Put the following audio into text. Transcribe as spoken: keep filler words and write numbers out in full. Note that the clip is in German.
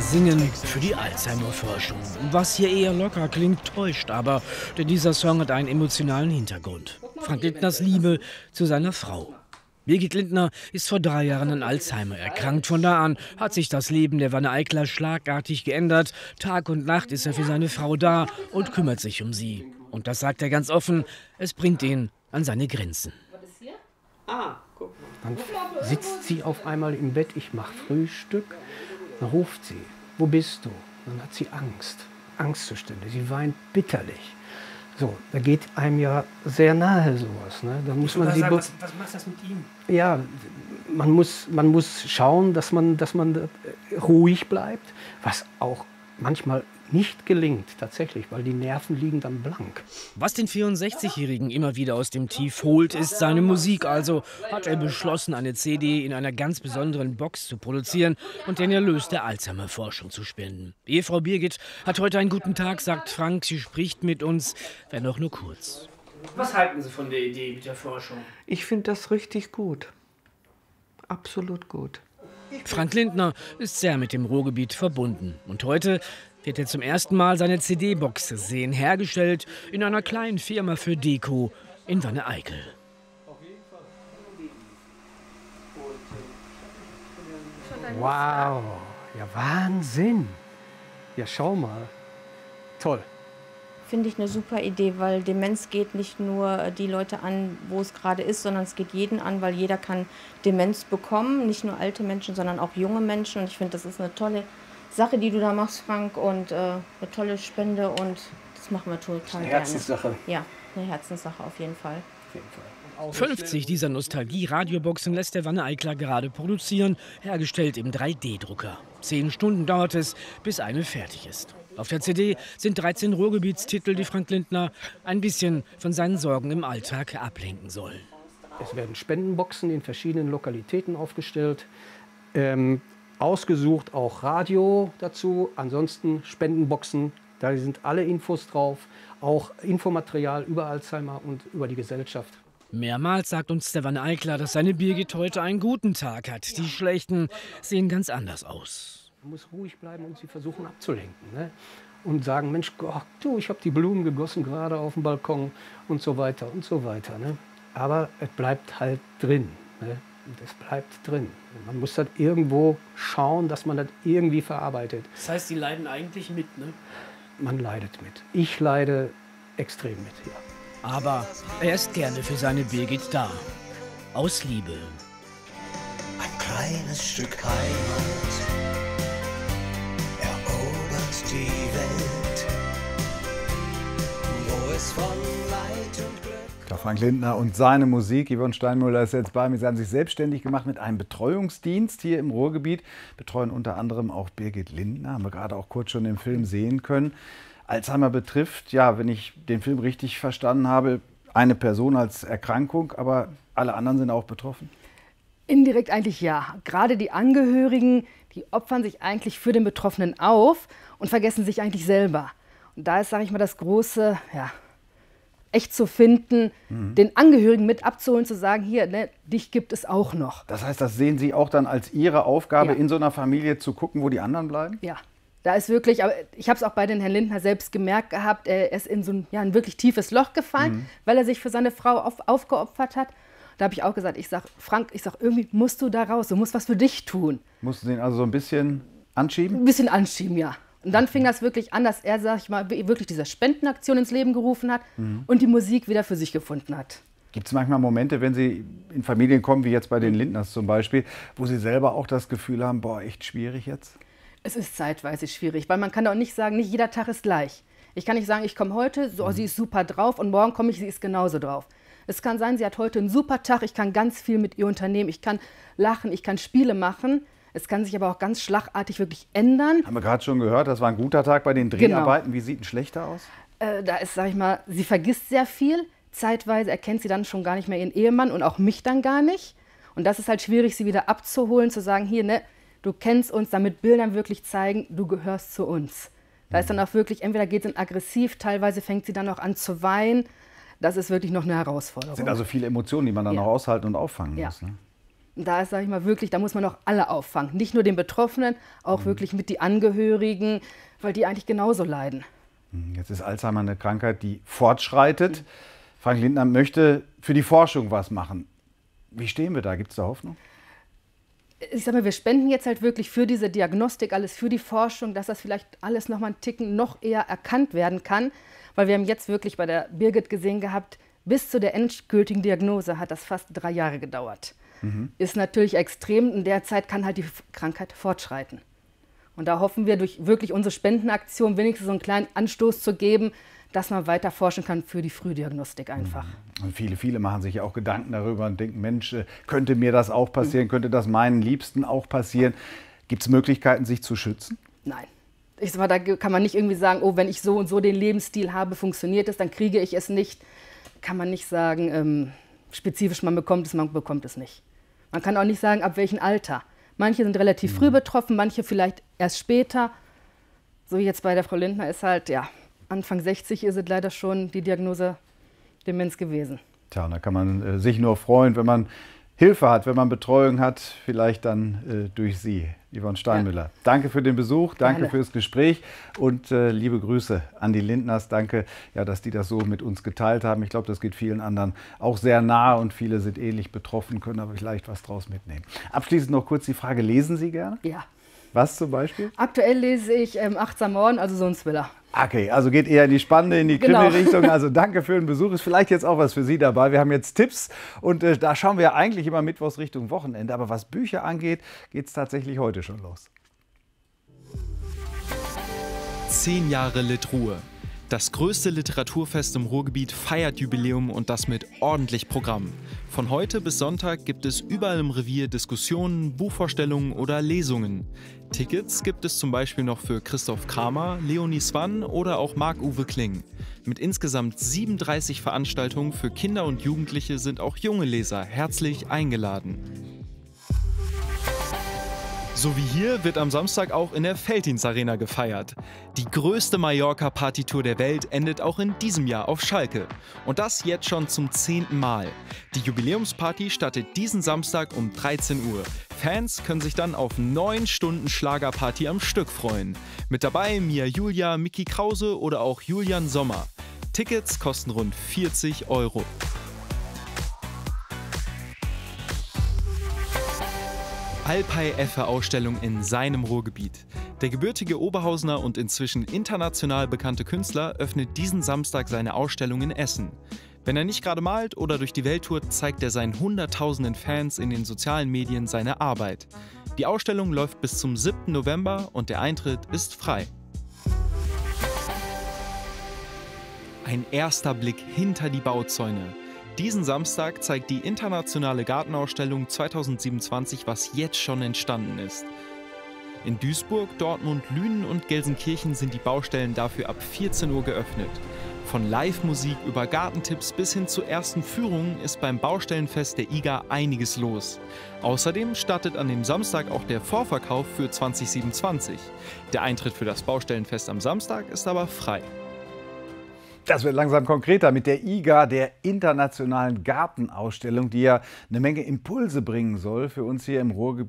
Singen für die Alzheimer-Forschung. Was hier eher locker klingt, täuscht aber, denn dieser Song hat einen emotionalen Hintergrund. Frank Lindners Liebe zu seiner Frau. Birgit Lindner ist vor drei Jahren an Alzheimer erkrankt. Von da an hat sich das Leben der Wanne Eicler schlagartig geändert. Tag und Nacht ist er für seine Frau da und kümmert sich um sie. Und das sagt er ganz offen, es bringt ihn an seine Grenzen. Was ist hier? Ah, guck mal. Dann sitzt sie auf einmal im Bett, ich mache Frühstück. Dann ruft sie, wo bist du? Dann hat sie Angst, Angstzustände. Sie weint bitterlich. So, da geht einem ja sehr nahe sowas. Ne? Da muss man die sagen, was, was macht das mit ihm? Ja, man muss, man muss schauen, dass man, dass man ruhig bleibt, was auch manchmal nicht gelingt, tatsächlich, weil die Nerven liegen dann blank. Was den vierundsechzigjährigen immer wieder aus dem Tief holt, ist seine Musik. Also hat er beschlossen, eine C D in einer ganz besonderen Box zu produzieren und den Erlös der Alzheimer-Forschung zu spenden. Ehefrau Birgit hat heute einen guten Tag, sagt Frank. Sie spricht mit uns, wenn auch nur kurz. Was halten Sie von der Idee mit der Forschung? Ich finde das richtig gut. Absolut gut. Frank Lindner ist sehr mit dem Ruhrgebiet verbunden. Und heute wird er zum ersten Mal seine C D-Box sehen, hergestellt in einer kleinen Firma für Deko in Wanne Eickel. Wow, ja Wahnsinn. Ja, schau mal. Toll. Finde ich eine super Idee, weil Demenz geht nicht nur die Leute an, wo es gerade ist, sondern es geht jeden an, weil jeder kann Demenz bekommen. Nicht nur alte Menschen, sondern auch junge Menschen. Und ich finde, das ist eine tolle Sache, die du da machst, Frank, und äh, eine tolle Spende, und das machen wir total eine gerne. Herzenssache. Ja, eine Herzenssache auf jeden Fall. Auf jeden Fall. fünfzig dieser Nostalgie-Radioboxen lässt der Wanne Eicler gerade produzieren, hergestellt im drei D Drucker. Zehn Stunden dauert es, bis eine fertig ist. Auf der C D sind dreizehn Ruhrgebietstitel, die Frank Lindner ein bisschen von seinen Sorgen im Alltag ablenken sollen. Es werden Spendenboxen in verschiedenen Lokalitäten aufgestellt. Ähm, ausgesucht auch Radio dazu. Ansonsten Spendenboxen, da sind alle Infos drauf. Auch Infomaterial über Alzheimer und über die Gesellschaft. Mehrmals sagt uns der Wanne Eicler, dass seine Birgit heute einen guten Tag hat. Die schlechten sehen ganz anders aus. Man muss ruhig bleiben und sie versuchen abzulenken. Ne? Und sagen, Mensch, Gott, du, ich habe die Blumen gegossen gerade auf dem Balkon und so weiter und so weiter. Ne? Aber es bleibt halt drin. Ne? Es bleibt drin. Man muss das irgendwo schauen, dass man das irgendwie verarbeitet. Das heißt, Sie leiden eigentlich mit, ne? Man leidet mit. Ich leide extrem mit, ja. Aber er ist gerne für seine Birgit da. Aus Liebe. Ein kleines Stück Heimat erobert die Welt, wo es von Leid und Glück... Ja, Frank Lindner und seine Musik. Yvonne Steinmüller ist jetzt bei mir. Sie haben sich selbstständig gemacht mit einem Betreuungsdienst hier im Ruhrgebiet. Betreuen unter anderem auch Birgit Lindner, haben wir gerade auch kurz schon im Film sehen können. Alzheimer betrifft, ja, wenn ich den Film richtig verstanden habe, eine Person als Erkrankung, aber alle anderen sind auch betroffen? Indirekt eigentlich ja. Gerade die Angehörigen, die opfern sich eigentlich für den Betroffenen auf und vergessen sich eigentlich selber. Und da ist, sage ich mal, das große, ja, echt zu finden, mhm. den Angehörigen mit abzuholen, zu sagen, hier, ne, dich gibt es auch noch. Das heißt, das sehen Sie auch dann als Ihre Aufgabe, ja. in so einer Familie zu gucken, wo die anderen bleiben? Ja. Da ist wirklich, aber ich habe es auch bei den Herrn Lindner selbst gemerkt gehabt, er ist in so ein, ja, ein wirklich tiefes Loch gefallen, mhm. weil er sich für seine Frau auf, aufgeopfert hat. Da habe ich auch gesagt, ich sage, Frank, ich sage, irgendwie musst du da raus, du musst was für dich tun. Mussten Sie ihn also so ein bisschen anschieben? Ein bisschen anschieben, ja. Und dann fing das wirklich an, dass er, sag ich mal, wirklich diese Spendenaktion ins Leben gerufen hat mhm. und die Musik wieder für sich gefunden hat. Gibt es manchmal Momente, wenn Sie in Familien kommen, wie jetzt bei den Lindners zum Beispiel, wo Sie selber auch das Gefühl haben, boah, echt schwierig jetzt? Es ist zeitweise schwierig, weil man kann auch nicht sagen, nicht jeder Tag ist gleich. Ich kann nicht sagen, ich komme heute, so, sie ist super drauf, und morgen komme ich, sie ist genauso drauf. Es kann sein, sie hat heute einen super Tag, ich kann ganz viel mit ihr unternehmen, ich kann lachen, ich kann Spiele machen. Es kann sich aber auch ganz schlagartig wirklich ändern. Haben wir gerade schon gehört, das war ein guter Tag bei den Dreharbeiten. Genau. Wie sieht ein schlechter aus? Äh, da ist, sag ich mal, sie vergisst sehr viel. Zeitweise erkennt sie dann schon gar nicht mehr ihren Ehemann und auch mich dann gar nicht. Und das ist halt schwierig, sie wieder abzuholen, zu sagen, hier, ne, du kennst uns, damit Bildern wirklich zeigen, du gehörst zu uns. Da ist dann auch wirklich, entweder geht es aggressiv, teilweise fängt sie dann auch an zu weinen. Das ist wirklich noch eine Herausforderung. Das sind also viele Emotionen, die man dann ja. noch aushalten und auffangen ja. muss. Ne? Und da ist, sage ich mal, wirklich, da muss man auch alle auffangen. Nicht nur den Betroffenen, auch mhm. wirklich mit die Angehörigen, weil die eigentlich genauso leiden. Jetzt ist Alzheimer eine Krankheit, die fortschreitet. Mhm. Frank Lindner möchte für die Forschung was machen. Wie stehen wir da? Gibt es da Hoffnung? Ich sage mal, wir spenden jetzt halt wirklich für diese Diagnostik, alles für die Forschung, dass das vielleicht alles noch mal einen Ticken noch eher erkannt werden kann. Weil wir haben jetzt wirklich bei der Birgit gesehen gehabt, bis zu der endgültigen Diagnose hat das fast drei Jahre gedauert. Mhm. Ist natürlich extrem. In der Zeit kann halt die Krankheit fortschreiten. Und da hoffen wir, durch wirklich unsere Spendenaktion wenigstens so einen kleinen Anstoß zu geben, dass man weiter forschen kann für die Frühdiagnostik einfach. Und viele, viele machen sich ja auch Gedanken darüber und denken, Mensch, könnte mir das auch passieren, mhm. könnte das meinen Liebsten auch passieren. Gibt es Möglichkeiten, sich zu schützen? Nein. Ich sag mal, da kann man nicht irgendwie sagen, oh, wenn ich so und so den Lebensstil habe, funktioniert es, dann kriege ich es nicht. Kann man nicht sagen, ähm, spezifisch, man bekommt es, man bekommt es nicht. Man kann auch nicht sagen, ab welchem Alter. Manche sind relativ mhm. früh betroffen, manche vielleicht erst später. So wie jetzt bei der Frau Lindner ist halt, ja, Anfang sechzig ist es leider schon die Diagnose Demenz gewesen. Tja, und da kann man äh, sich nur freuen, wenn man Hilfe hat, wenn man Betreuung hat, vielleicht dann äh, durch Sie, Yvonne Steinmüller. Ja. Danke für den Besuch, danke Gerne. fürs Gespräch und äh, liebe Grüße an die Lindners. Danke, ja, dass die das so mit uns geteilt haben. Ich glaube, das geht vielen anderen auch sehr nahe und viele sind ähnlich betroffen, können aber vielleicht was draus mitnehmen. Abschließend noch kurz die Frage, lesen Sie gerne? Ja. Was zum Beispiel? Aktuell lese ich ähm, Achtsam Morden, also so ein Thriller. Okay, also geht eher in die spannende, in die Krimi-Richtung. Genau. Also danke für den Besuch. Ist vielleicht jetzt auch was für Sie dabei. Wir haben jetzt Tipps und äh, da schauen wir ja eigentlich immer mittwochs Richtung Wochenende. Aber was Bücher angeht, geht es tatsächlich heute schon los. Zehn Jahre Litruhe. Das größte Literaturfest im Ruhrgebiet feiert Jubiläum und das mit ordentlich Programm. Von heute bis Sonntag gibt es überall im Revier Diskussionen, Buchvorstellungen oder Lesungen. Tickets gibt es zum Beispiel noch für Christoph Kramer, Leonie Swann oder auch Marc-Uwe Kling. Mit insgesamt siebenunddreißig Veranstaltungen für Kinder und Jugendliche sind auch junge Leser herzlich eingeladen. So wie hier wird am Samstag auch in der Veltins Arena gefeiert. Die größte Mallorca-Partytour der Welt endet auch in diesem Jahr auf Schalke. Und das jetzt schon zum zehnten Mal. Die Jubiläumsparty startet diesen Samstag um dreizehn Uhr. Fans können sich dann auf neun Stunden Schlagerparty am Stück freuen. Mit dabei Mia Julia, Micky Krause oder auch Julian Sommer. Tickets kosten rund vierzig Euro. Alpay-Effe-Ausstellung in seinem Ruhrgebiet. Der gebürtige Oberhausener und inzwischen international bekannte Künstler öffnet diesen Samstag seine Ausstellung in Essen. Wenn er nicht gerade malt oder durch die Welt tourt, zeigt er seinen hunderttausenden Fans in den sozialen Medien seine Arbeit. Die Ausstellung läuft bis zum siebten November und der Eintritt ist frei. Ein erster Blick hinter die Bauzäune. Diesen Samstag zeigt die internationale Gartenausstellung zweitausendsiebenundzwanzig, was jetzt schon entstanden ist. In Duisburg, Dortmund, Lünen und Gelsenkirchen sind die Baustellen dafür ab vierzehn Uhr geöffnet. Von Live-Musik über Gartentipps bis hin zu ersten Führungen ist beim Baustellenfest der I G A einiges los. Außerdem startet an dem Samstag auch der Vorverkauf für zwanzig siebenundzwanzig. Der Eintritt für das Baustellenfest am Samstag ist aber frei. Das wird langsam konkreter mit der I G A, der internationalen Gartenausstellung, die ja eine Menge Impulse bringen soll für uns hier im Ruhrgebiet.